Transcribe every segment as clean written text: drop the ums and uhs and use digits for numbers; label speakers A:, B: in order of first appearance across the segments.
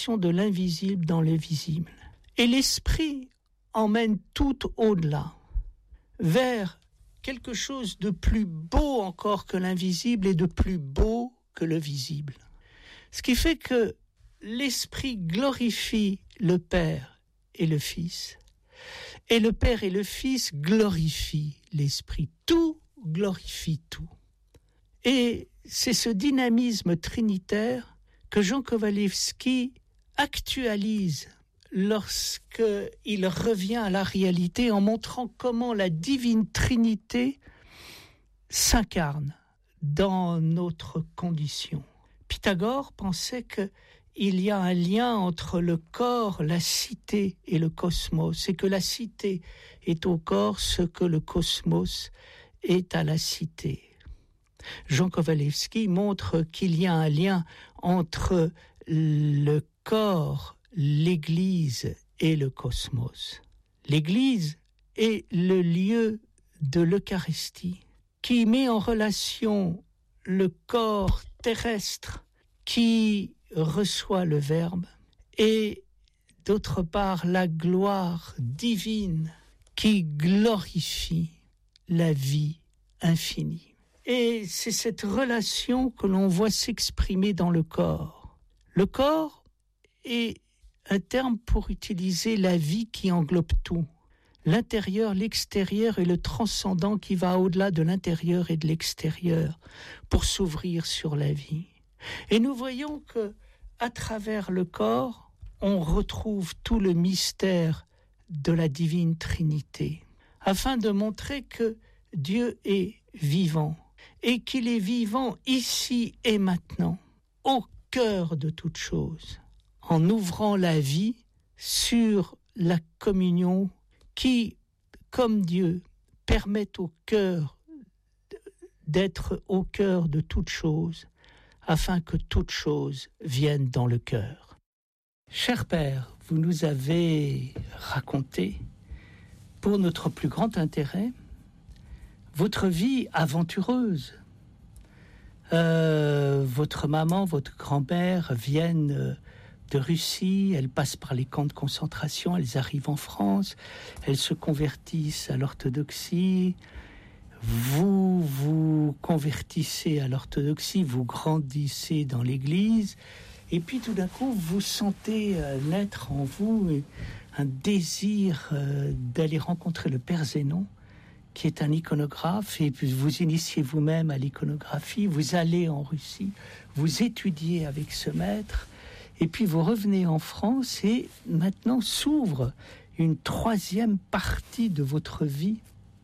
A: réalisation de l'invisible dans le visible. Et l'esprit emmène tout au-delà, vers quelque chose de plus beau encore que l'invisible et de plus beau que le visible. Ce qui fait que l'esprit glorifie le Père et le Fils, et le Père et le Fils glorifient l'esprit. Tout glorifie tout. Et c'est ce dynamisme trinitaire que Jean Kowalewski actualise lorsqu'il revient à la réalité en montrant comment la divine Trinité s'incarne dans notre condition. Pythagore pensait qu'il y a un lien entre le corps, la cité et le cosmos, et que la cité est au corps ce que le cosmos est à la cité. Jean Kowalewski montre qu'il y a un lien entre le corps, l'Église et le cosmos. L'Église est le lieu de l'Eucharistie qui met en relation le corps terrestre qui reçoit le Verbe et d'autre part la gloire divine qui glorifie la vie infinie. Et c'est cette relation que l'on voit s'exprimer dans le corps. Le corps est un terme pour utiliser la vie qui englobe tout. L'intérieur, l'extérieur et le transcendant qui va au-delà de l'intérieur et de l'extérieur pour s'ouvrir sur la vie. Et nous voyons que, à travers le corps, on retrouve tout le mystère de la divine Trinité, afin de montrer que Dieu est vivant et qu'il est vivant ici et maintenant, au cœur de toute chose, en ouvrant la vie sur la communion qui, comme Dieu, permet au cœur d'être au cœur de toute chose, afin que toute chose vienne dans le cœur. Cher Père, vous nous avez raconté, pour notre plus grand intérêt, votre vie aventureuse. Votre maman, votre grand-mère viennent de Russie, elles passent par les camps de concentration, elles arrivent en France, elles se convertissent à l'orthodoxie. Vous vous convertissez à l'orthodoxie, vous grandissez dans l'église, et puis tout d'un coup, vous sentez naître en vous un désir d'aller rencontrer le Père Zénon, qui est un iconographe, et puis vous initiez vous-même à l'iconographie, vous allez en Russie, vous étudiez avec ce maître, et puis vous revenez en France, et maintenant s'ouvre une troisième partie de votre vie.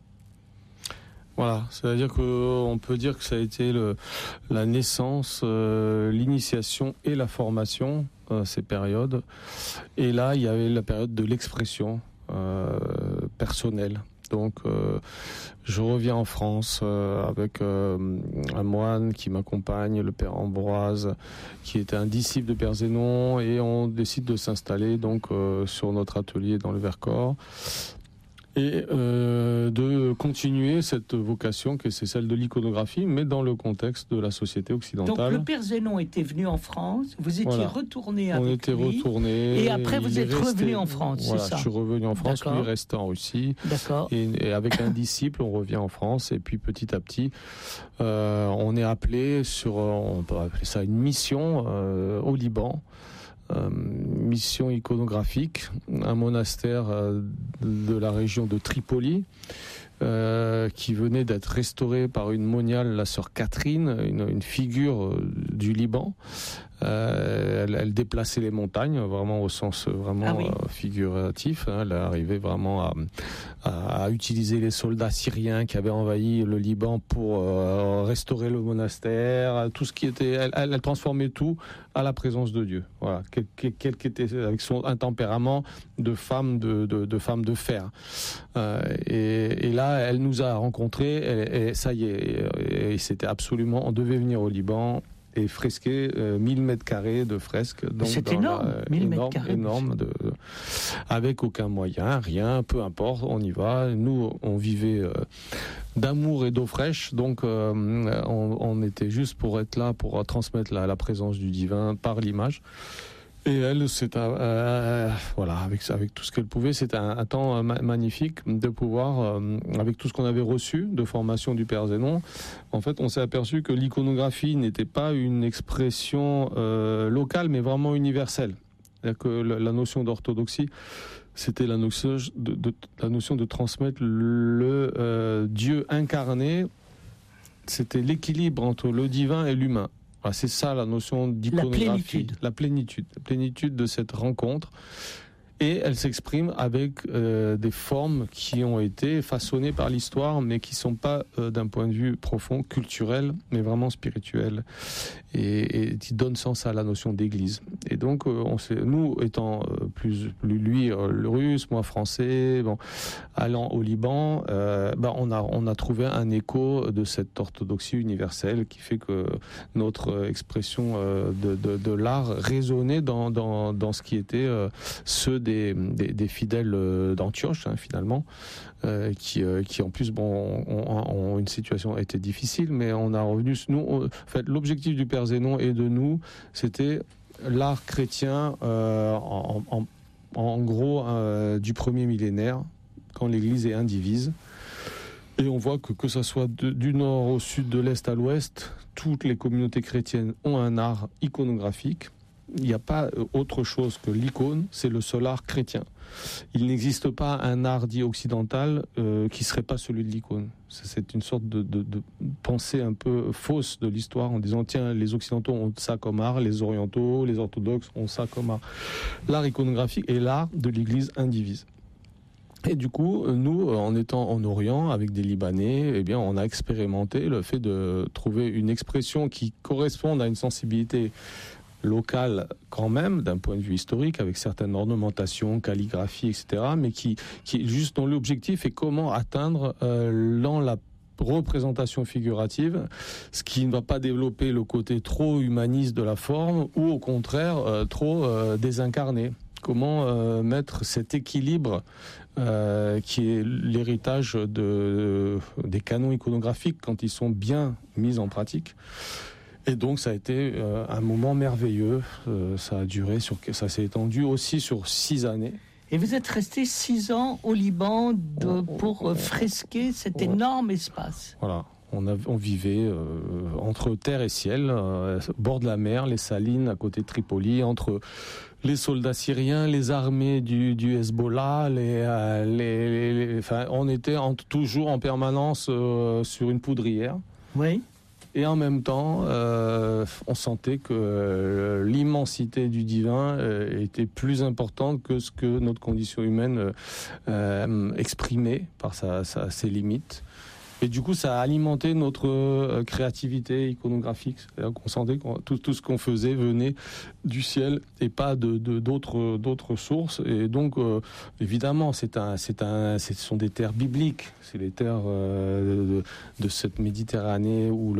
B: Voilà, c'est-à-dire qu'on peut dire que ça a été la naissance, l'initiation et la formation, ces périodes. Et là, il y avait la période de l'expression personnelle. Donc, je reviens en France avec un moine qui m'accompagne, le père Ambroise, qui était un disciple de Père Zénon, et on décide de s'installer donc sur notre atelier dans le Vercors et de continuer cette vocation que c'est celle de l'iconographie, mais dans le contexte de la société occidentale.
A: Donc le Père Zénon était venu en France, vous étiez retourné avec lui.
B: On était retourné.
A: Et après vous êtes revenu en France,
B: voilà,
A: c'est ça?
B: Je suis revenu en France, lui restait en Russie.
A: D'accord.
B: Et avec un disciple, on revient en France, et puis petit à petit, on est appelé sur, on peut appeler ça une mission au Liban. Mission iconographique, un monastère de la région de Tripoli qui venait d'être restauré par une moniale, la sœur Catherine, une figure du Liban. Elle déplaçait les montagnes, vraiment au sens figuratif. Elle arrivait vraiment à utiliser les soldats syriens qui avaient envahi le Liban pour restaurer le monastère, tout ce qui était. Elle transformait tout à la présence de Dieu. Voilà, quel qu'était avec un tempérament de femme de femme de fer. Et là, elle nous a rencontrés. Et ça y est, et c'était absolument. On devait venir au Liban. Et fresqué 1000 mètres carrés de fresques. Donc
A: c'est énorme, 1000 mètres carrés.
B: Énorme, avec aucun moyen, rien, peu importe, on y va. Nous, on vivait d'amour et d'eau fraîche, donc on était juste pour être là, pour transmettre la présence du divin par l'image. Et elle, voilà, avec tout ce qu'elle pouvait, c'était un temps magnifique de pouvoir, avec tout ce qu'on avait reçu de formation du Père Zénon, en fait, on s'est aperçu que l'iconographie n'était pas une expression locale, mais vraiment universelle. C'est-à-dire que la notion d'orthodoxie, c'était la notion de transmettre le Dieu incarné. C'était l'équilibre entre le divin et l'humain. Voilà, c'est ça la notion d'iconographie. La plénitude de cette rencontre. Et elle s'exprime avec des formes qui ont été façonnées par l'histoire, mais qui ne sont pas d'un point de vue profond, culturel, mais vraiment spirituel, et qui donnent sens à la notion d'église. Et donc, nous étant lui russe, moi français, allant au Liban, on a trouvé un écho de cette orthodoxie universelle qui fait que notre expression de l'art résonnait dans ce qui était ceux des fidèles d'Antioche, finalement, qui en plus ont une situation était difficile, mais on a revenu. En fait, l'objectif du Père Zénon et de nous, c'était l'art chrétien en gros du premier millénaire, quand l'Église est indivise. Et on voit que ça soit du nord au sud, de l'est à l'ouest, toutes les communautés chrétiennes ont un art iconographique. Il n'y a pas autre chose que l'icône, c'est le seul art chrétien. Il n'existe pas un art dit occidental qui ne serait pas celui de l'icône. C'est une sorte de pensée un peu fausse de l'histoire en disant tiens, les occidentaux ont ça comme art, les orientaux, les orthodoxes ont ça comme art. L'art iconographique est l'art de l'Église indivise. Et du coup, nous, en étant en Orient avec des Libanais, eh bien, on a expérimenté le fait de trouver une expression qui corresponde à une sensibilité locale quand même, d'un point de vue historique, avec certaines ornementations, calligraphie, etc., mais qui juste dont l'objectif est comment atteindre dans la représentation figurative, ce qui ne va pas développer le côté trop humaniste de la forme, ou au contraire trop désincarné. Comment mettre cet équilibre qui est l'héritage des canons iconographiques quand ils sont bien mis en pratique. Et donc ça a été un moment merveilleux. Ça s'est étendu aussi sur 6 années.
A: Et vous êtes resté 6 ans au Liban pour fresquer cet énorme espace.
B: Voilà. On vivait entre terre et ciel, au bord de la mer, les Salines à côté de Tripoli, entre les soldats syriens, les armées du Hezbollah, on était toujours en permanence sur une poudrière.
A: Oui.
B: Et en même temps, on sentait que l'immensité du divin était plus importante que ce que notre condition humaine exprimait par ses limites. Et du coup, ça a alimenté notre créativité iconographique. C'est-à-dire qu'on sentait que tout ce qu'on faisait venait du ciel et pas d'autres sources. Et donc, évidemment, ce sont des terres bibliques. C'est les terres de cette Méditerranée où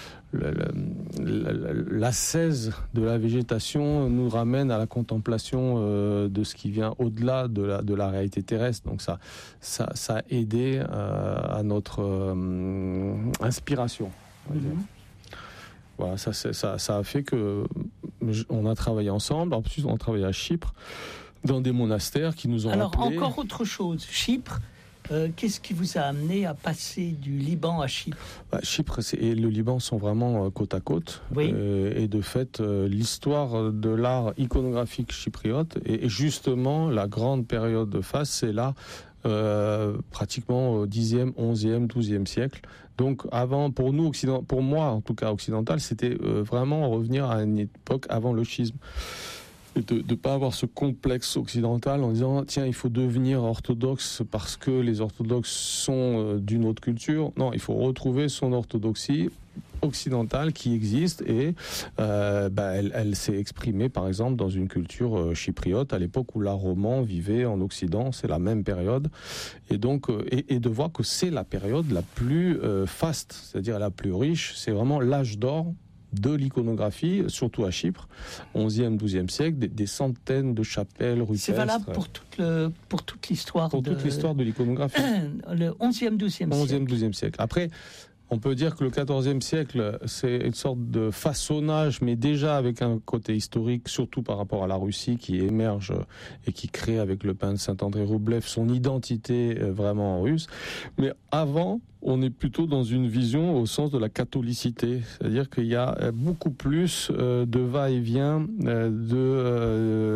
B: l'ascèse de la végétation nous ramène à la contemplation de ce qui vient au-delà de la réalité terrestre. Donc ça a aidé à notre inspiration. Voilà, ça a fait que on a travaillé ensemble. En plus, on a travaillé à Chypre dans des monastères qui nous ont
A: Alors,
B: appelés.
A: encore autre chose, Chypre. Qu'est-ce qui vous a amené à passer du Liban à Chypre ?
B: Chypre et le Liban sont vraiment côte à côte.
A: Oui.
B: Et de fait, l'histoire de l'art iconographique chypriote et justement la grande période de phase, c'est là pratiquement au 10e, 11e, 12e siècle. Donc avant, pour moi en tout cas occidental, c'était vraiment revenir à une époque avant le schisme. Et de ne pas avoir ce complexe occidental en disant tiens, il faut devenir orthodoxe parce que les orthodoxes sont d'une autre culture. Non, il faut retrouver son orthodoxie occidentale qui existe et elle s'est exprimée par exemple dans une culture chypriote à l'époque où l'art roman vivait en Occident. C'est la même période et donc et de voir que c'est la période la plus faste, c'est-à-dire la plus riche. C'est vraiment l'âge d'or de l'iconographie, surtout à Chypre, 11e, 12e siècle, des centaines de chapelles rupestres.
A: C'est valable pour toute l'histoire.
B: Pour toute l'histoire de l'iconographie.
A: Le 11e, 12e siècle.
B: 11e, 12e siècle. Après, on peut dire que le XIVe siècle, c'est une sorte de façonnage, mais déjà avec un côté historique, surtout par rapport à la Russie qui émerge et qui crée avec le peintre Saint-André Roublev son identité vraiment russe. Mais avant, on est plutôt dans une vision au sens de la catholicité, c'est-à-dire qu'il y a beaucoup plus de va-et-vient, de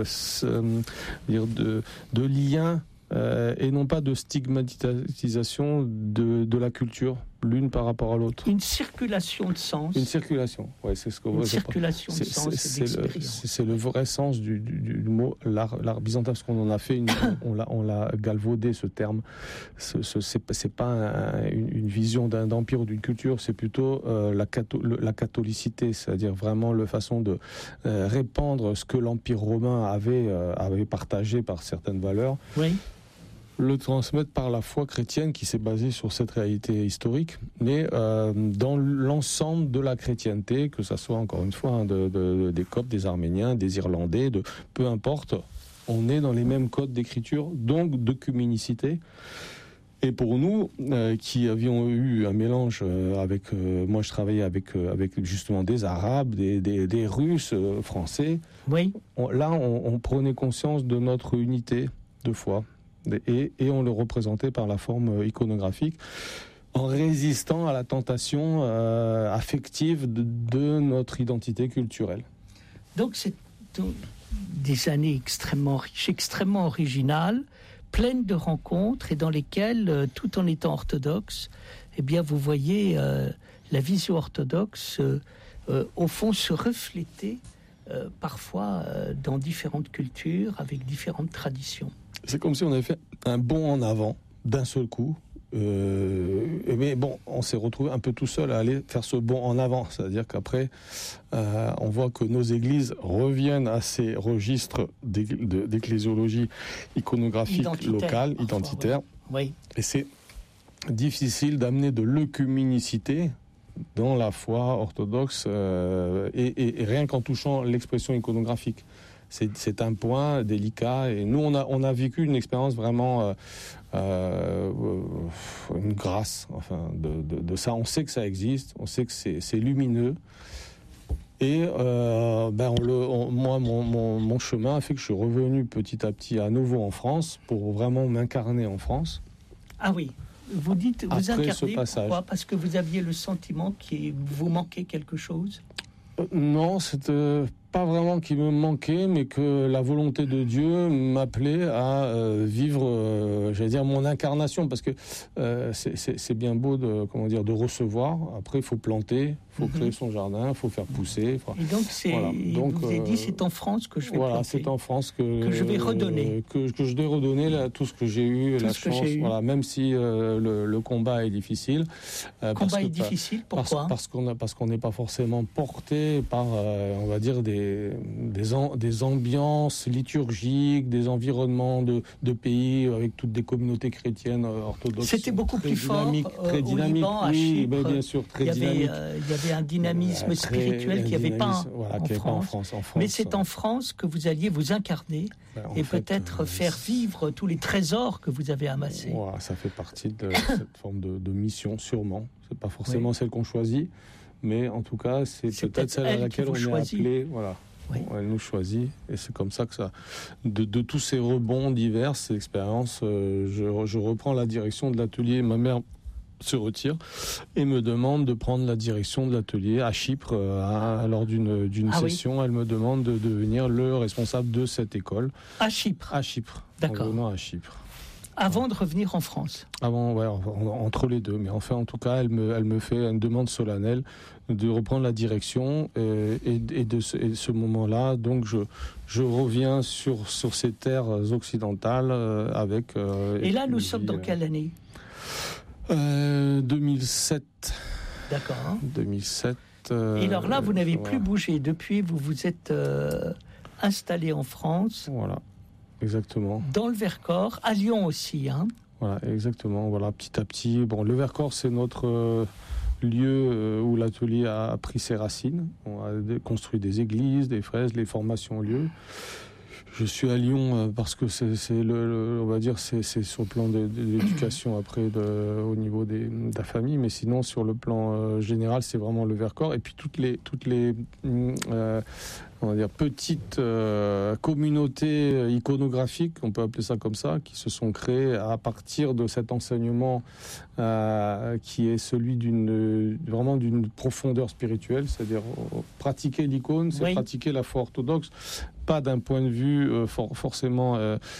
B: liens, et non pas de stigmatisation de la culture, l'une par rapport à l'autre.
A: Une circulation de sens.
B: Une circulation, ouais, c'est ce que
A: Une circulation de sens et d'expérience.
B: C'est le vrai sens du mot l'art byzantin, parce qu'on en a fait on l'a galvaudé, ce terme. C'est pas une vision d'empire ou d'une culture, c'est plutôt la catholicité, c'est-à-dire vraiment la façon de répandre ce que l'Empire romain avait partagé par certaines valeurs.
A: Oui.
B: Le transmettre par la foi chrétienne qui s'est basée sur cette réalité historique, mais dans l'ensemble de la chrétienté, que ça soit encore une fois des Coptes, des Arméniens, des Irlandais, peu importe, on est dans les mêmes codes d'écriture, donc d'œcuménicité. Et pour nous, qui avions eu un mélange avec, moi je travaillais avec justement des Arabes, des Russes, Français.
A: Oui.
B: On prenait conscience de notre unité de foi. Et on le représentait par la forme iconographique, en résistant à la tentation affective de notre identité culturelle.
A: Donc c'est des années extrêmement riches, extrêmement originales, pleines de rencontres et dans lesquelles, tout en étant orthodoxe, eh bien vous voyez la vision orthodoxe au fond se refléter parfois dans différentes cultures avec différentes traditions.
B: C'est comme si on avait fait un bond en avant d'un seul coup. Mais bon, on s'est retrouvé un peu tout seul à aller faire ce bond en avant. C'est-à-dire qu'après, on voit que nos églises reviennent à ces registres d'ecclésiologie iconographique locale, identitaire.
A: Oui.
B: Et c'est difficile d'amener de l'œcuménicité dans la foi orthodoxe, et rien qu'en touchant l'expression iconographique. C'est un point délicat, et nous on a vécu une expérience vraiment une grâce de ça. On sait que ça existe, on sait que c'est lumineux, et moi mon chemin a fait que je suis revenu petit à petit à nouveau en France pour vraiment m'incarner en France.
A: Ah oui, vous dites vous
B: après
A: incarnez, pourquoi ? Parce que vous aviez le sentiment qu'il vous manquait quelque chose ?
B: Non, c'était pas vraiment qu'il me manquait, mais que la volonté de Dieu m'appelait à vivre, j'allais dire, mon incarnation, parce que c'est bien beau de recevoir. Après, il faut planter, il faut créer son jardin, il faut faire pousser.
A: Et donc, vous vous avez dit, c'est en France que je vais planter.
B: C'est en France que
A: je vais redonner.
B: Que je vais redonner tout ce que j'ai eu, la chance. Voilà, même si le combat est difficile.
A: Difficile, pourquoi ?
B: Parce qu'on n'est pas forcément porté par, on va dire, des ambiances liturgiques, des environnements de pays avec toutes des communautés chrétiennes orthodoxes.
A: C'était beaucoup plus fort
B: très dynamique,
A: au Liban, à Chypre.
B: Bien sûr, très dynamique.
A: Il y avait un dynamisme spirituel qu'il n'y avait pas en France. Mais c'est en France que vous alliez vous incarner et peut-être faire vivre tous les trésors que vous avez amassés.
B: Voilà, ça fait partie de cette forme de mission, sûrement. C'est pas forcément celle qu'on choisit, mais en tout cas, c'est peut-être celle à laquelle on est appelé. Voilà.
A: Oui.
B: Elle nous choisit, et c'est comme ça que ça, de tous ces rebonds divers, ces expériences, je reprends la direction de l'atelier. Ma mère se retire et me demande de prendre la direction de l'atelier à Chypre. Lors d'une session, elle me demande de devenir le responsable de cette école.
A: À Chypre.
B: À Chypre.
A: D'accord.
B: En venant à Chypre.
A: Avant de revenir en France.
B: Avant, ouais, entre les deux. Mais enfin, en tout cas, elle me fait une demande solennelle de reprendre la direction, et de ce moment-là, donc je reviens sur ces terres occidentales avec.
A: Et là, nous sommes dans quelle année ?
B: 2007.
A: D'accord.
B: 2007.
A: Et alors là, vous n'avez plus bougé. Depuis, vous vous êtes installé en France.
B: Voilà. Exactement.
A: Dans le Vercors, à Lyon aussi, hein.
B: Voilà, exactement. Voilà, petit à petit. Bon, le Vercors, c'est notre lieu où l'atelier a pris ses racines. On a construit des églises, des fraises, les formations ont lieu. Je suis à Lyon parce que c'est on va dire c'est sur le plan de l'éducation après au niveau de la famille, mais sinon sur le plan général c'est vraiment le Vercors et puis toutes les on va dire petites communautés iconographiques, on peut appeler ça comme ça, qui se sont créées à partir de cet enseignement qui est celui vraiment d'une profondeur spirituelle, c'est-à-dire pratiquer l'icône, c'est pratiquer la foi orthodoxe, pas d'un point de vue forcément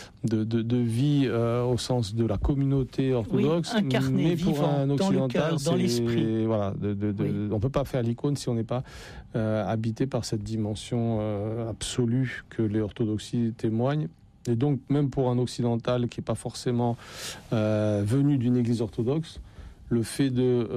B: de vie au sens de la communauté orthodoxe,
A: incarné,
B: mais pour un occidental,
A: dans le cœur, dans l'esprit.
B: Voilà, on peut pas faire l'icône si on n'est pas habité par cette dimension absolue que les orthodoxies témoignent. Et donc, même pour un occidental qui n'est pas forcément venu d'une église orthodoxe, le fait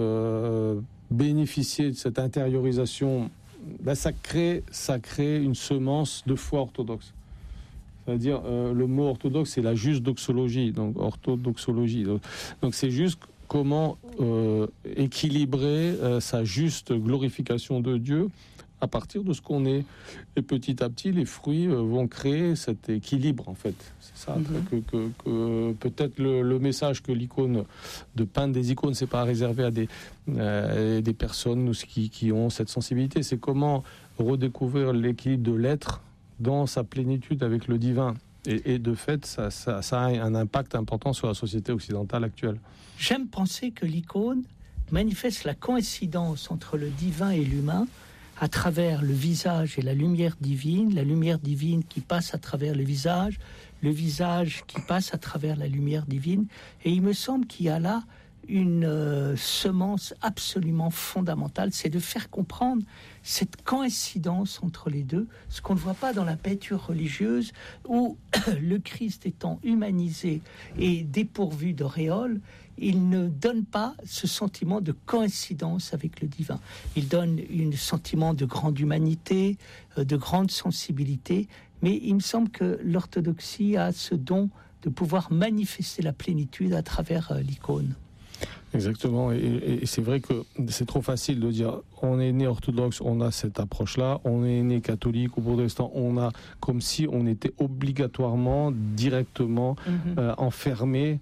B: de bénéficier de cette intériorisation, ça crée une semence de foi orthodoxe. C'est-à-dire, le mot orthodoxe, c'est la juste doxologie, donc orthodoxologie. Donc c'est juste comment équilibrer sa juste glorification de Dieu à partir de ce qu'on est. Et petit à petit, les fruits vont créer cet équilibre, en fait. C'est ça que peut-être le message que l'icône, de peindre des icônes, c'est pas réservé à des personnes qui ont cette sensibilité. C'est comment redécouvrir l'équilibre de l'être dans sa plénitude avec le divin. Et de fait, ça a un impact important sur la société occidentale actuelle.
A: J'aime penser que l'icône manifeste la coïncidence entre le divin et l'humain à travers le visage et la lumière divine qui passe à travers le visage qui passe à travers la lumière divine. Et il me semble qu'il y a là une semence absolument fondamentale, c'est de faire comprendre cette coïncidence entre les deux, ce qu'on ne voit pas dans la peinture religieuse, où le Christ étant humanisé et dépourvu d'auréole, il ne donne pas ce sentiment de coïncidence avec le divin. Il donne un sentiment de grande humanité, de grande sensibilité, mais il me semble que l'orthodoxie a ce don de pouvoir manifester la plénitude à travers l'icône.
B: Exactement, et c'est vrai que c'est trop facile de dire on est né orthodoxe, on a cette approche-là, on est né catholique ou protestant, on a comme si on était obligatoirement, directement enfermé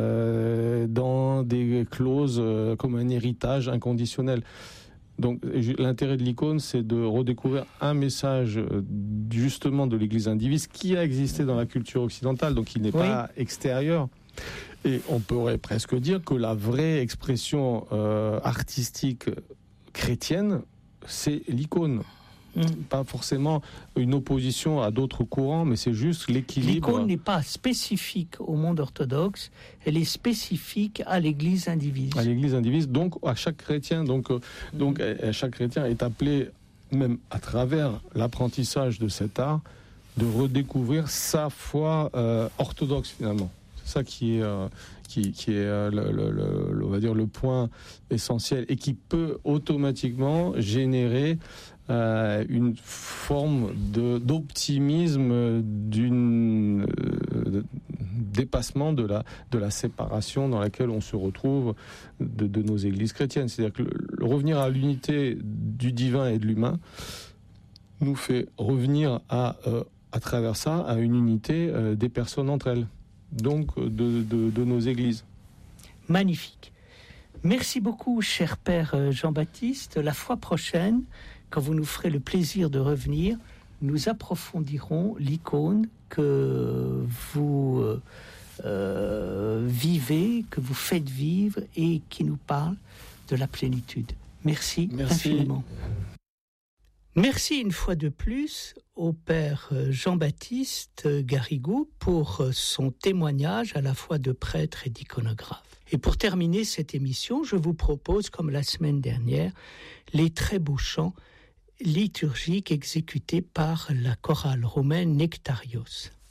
B: dans des clauses comme un héritage inconditionnel. Donc l'intérêt de l'icône, c'est de redécouvrir un message justement de l'Église indivise qui a existé dans la culture occidentale, donc il n'est pas extérieur. Et on pourrait presque dire que la vraie expression artistique chrétienne, c'est l'icône. Pas forcément une opposition à d'autres courants, mais c'est juste l'équilibre.
A: L'icône n'est pas spécifique au monde orthodoxe, elle est spécifique à l'Église indivise.
B: À l'Église indivise, donc à chaque chrétien. Donc chaque chrétien est appelé, même à travers l'apprentissage de cet art, de redécouvrir sa foi orthodoxe finalement. C'est ça qui est on va dire le point essentiel et qui peut automatiquement générer une forme d'optimisme, dépassement de la séparation dans laquelle on se retrouve de nos églises chrétiennes. C'est-à-dire que revenir à l'unité du divin et de l'humain nous fait revenir à travers ça à une unité des personnes entre elles. Donc de nos églises.
A: Magnifique. Merci beaucoup, cher Père Jean-Baptiste. La fois prochaine, quand vous nous ferez le plaisir de revenir, nous approfondirons l'icône que vous vivez, que vous faites vivre et qui nous parle de la plénitude. Merci infiniment. Merci une fois de plus au Père Jean-Baptiste Garrigou pour son témoignage à la fois de prêtre et d'iconographe. Et pour terminer cette émission, je vous propose, comme la semaine dernière, les très beaux chants liturgiques exécutés par la chorale romaine Nectarios.